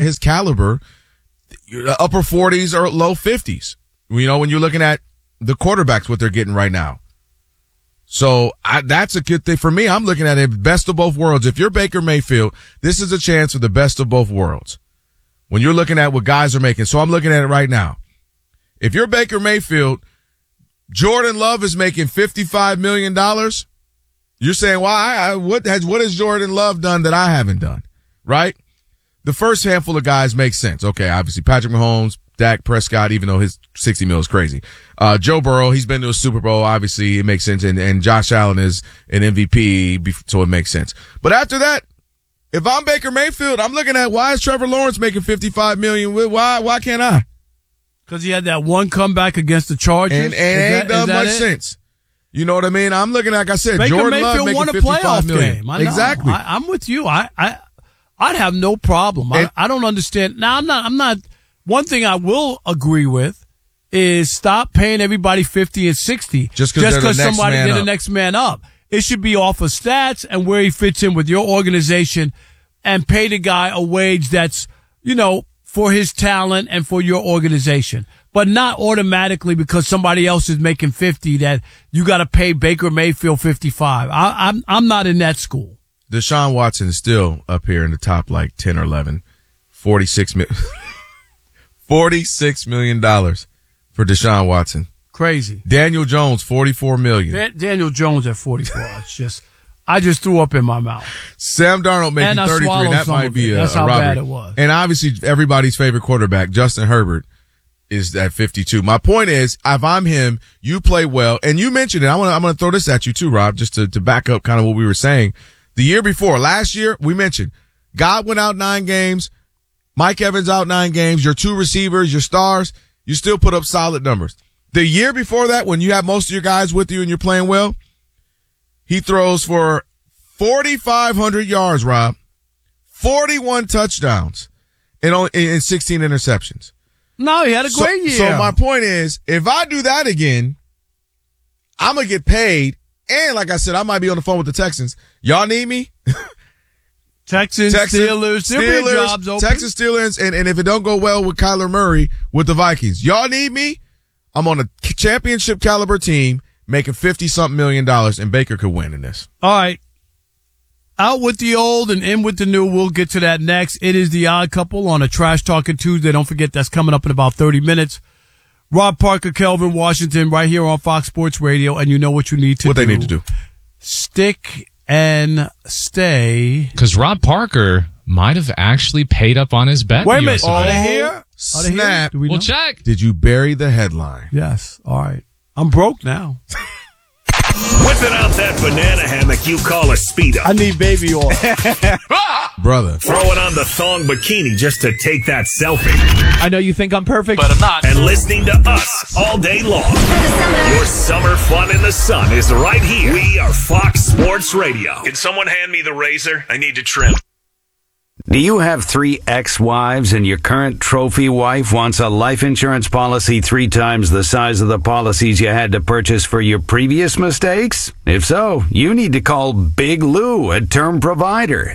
his caliber, upper 40s or low 50s. You know, when you're looking at the quarterbacks, what they're getting right now. So that's a good thing for me. I'm looking at it best of both worlds. If you're Baker Mayfield, this is a chance for the best of both worlds. When you're looking at what guys are making. So I'm looking at it right now. If you're Baker Mayfield, Jordan Love is making $55 million. You're saying, why? What has Jordan Love done that I haven't done? Right? The first handful of guys make sense. Okay, obviously Patrick Mahomes, Dak Prescott, even though his $60 million is crazy. Joe Burrow, he's been to a Super Bowl. Obviously, it makes sense. And Josh Allen is an MVP, so it makes sense. But after that, if I'm Baker Mayfield, I'm looking at why is Trevor Lawrence making $55 million? Why can't I? Because he had that one comeback against the Chargers. And ain't done much sense. You know what I mean? I'm looking, like I said, Baker Jordan Mayfield Love won making a $55 playoff million. game. Exactly. I'm with you. I'd have no problem. I don't understand. Now, I'm not. One thing I will agree with is stop paying everybody 50 and 60 just because somebody did the next man up. It should be off of stats and where he fits in with your organization, and pay the guy a wage that's, you know, for his talent and for your organization. But not automatically because somebody else is making 50 that you got to pay Baker Mayfield 55. I'm not in that school. Deshaun Watson is still up here in the top like 10 or 11. $46 million for Deshaun Watson. Crazy. Daniel Jones, $44 million. Daniel Jones at 44. I just threw up in my mouth. Sam Darnold making 33. That might be That's a how robbery. bad it was. And obviously everybody's favorite quarterback, Justin Herbert, is at 52. My point is, if I'm him, you play well. And you mentioned it. I'm going to throw this at you too, Rob, just to back up kind of what we were saying. The year before, last year, we mentioned Godwin out 9 games, Mike Evans out 9 games, your 2 receivers, your stars, you still put up solid numbers. The year before that, when you have most of your guys with you and you're playing well, he throws for 4,500 yards, Rob, 41 touchdowns, and 16 interceptions. No, he had a great year. So my point is, if I do that again, I'm going to get paid. And like I said, I might be on the phone with the Texans. Y'all need me? Texans, Steelers, jobs open. Texans, Steelers, and if it don't go well with Kyler Murray with the Vikings, y'all need me? I'm on a championship caliber team making $50-something million, and Baker could win in this. All right. Out with the old and in with the new. We'll get to that next. It is the Odd Couple on a Trash Talking Tuesday. Don't forget that's coming up in about 30 minutes. Rob Parker, Kelvin Washington, right here on Fox Sports Radio, and you know what you need to do. What they need to do. Stick and stay. Because Rob Parker might have actually paid up on his bet. Wait a minute. Are they here? Snap. We'll check. Did you bury the headline? Yes. All right. I'm broke now. Whipping out that banana hammock you call a Speedo. I need baby oil. Brother. Throwing on the thong bikini just to take that selfie. I know you think I'm perfect, but I'm not. And listening to us all day long. Your summer fun in the sun is right here. We are Fox Sports Radio. Can someone hand me the razor? I need to trim. Do you have 3 ex-wives and your current trophy wife wants a life insurance policy 3 times the size of the policies you had to purchase for your previous mistakes? If so, you need to call Big Lou at Term Provider,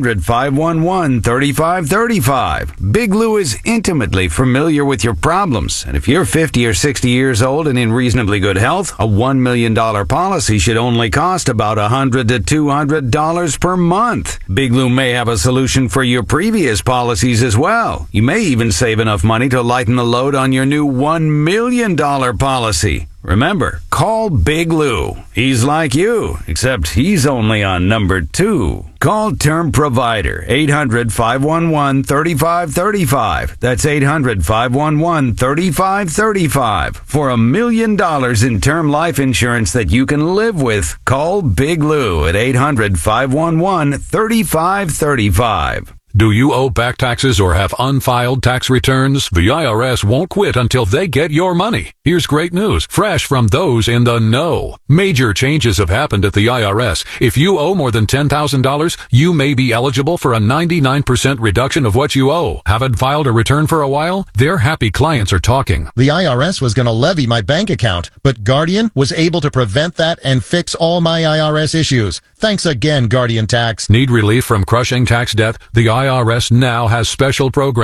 800-511-3535. Big Lou is intimately familiar with your problems, and if you're 50 or 60 years old and in reasonably good health, a $1 million policy should only cost about $100 to $200 per month. Big Lou may have a solution for your previous policies as well. You may even save enough money to lighten the load on your new $1 million policy. Remember, call Big Lou. He's like you, except he's only on number 2. Call Term Provider, 800-511-3535. That's 800-511-3535. For $1 million in term life insurance that you can live with, call Big Lou at 800-511-3535. Do you owe back taxes or have unfiled tax returns? The IRS won't quit until they get your money. Here's great news, fresh from those in the know. Major changes have happened at the IRS. If you owe more than $10,000, you may be eligible for a 99% reduction of what you owe. Haven't filed a return for a while? Their happy clients are talking. The IRS was going to levy my bank account, but Guardian was able to prevent that and fix all my IRS issues. Thanks again, Guardian Tax. Need relief from crushing tax debt? The IRS now has special programs